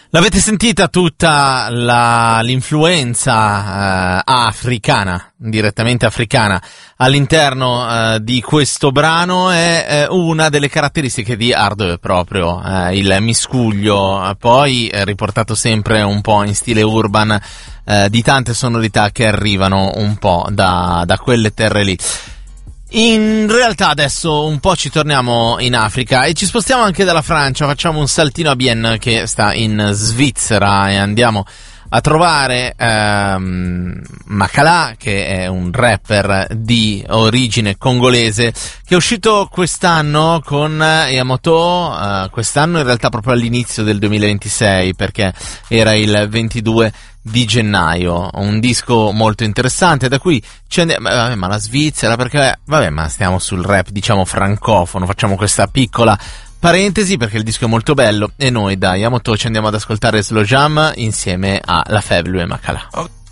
L'avete sentita tutta l'influenza africana, direttamente africana, all'interno di questo brano. È una delle caratteristiche di Hardwell, proprio il miscuglio, poi riportato sempre un po' in stile urban, di tante sonorità che arrivano un po' da quelle terre lì. In realtà adesso un po' ci torniamo in Africa e ci spostiamo anche dalla Francia, facciamo un saltino a Bienne, che sta in Svizzera, e andiamo a trovare Makala, che è un rapper di origine congolese, che è uscito quest'anno con Yamoto, quest'anno in realtà proprio all'inizio del 2026, perché era il 22 di gennaio, un disco molto interessante da cui ci andiamo. Ma la Svizzera, perché ma stiamo sul rap, diciamo, francofono, facciamo questa piccola parentesi perché il disco è molto bello, e noi da Yamoto ci andiamo ad ascoltare Slow Jam insieme a La Fèvre e Makala.